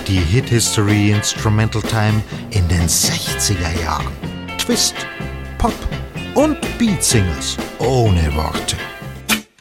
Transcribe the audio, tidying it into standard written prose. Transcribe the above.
Die Hit History Instrumental Time in den 60er Jahren. Twist, Pop und Beat-Singles ohne Worte.